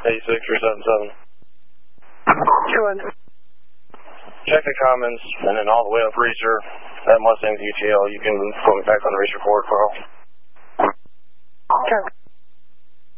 86 or 77. 200. Check the comments, and then all the way up Reacher, that Mustang's UTL. You can put me back on the Reacher forward, Carl. Okay.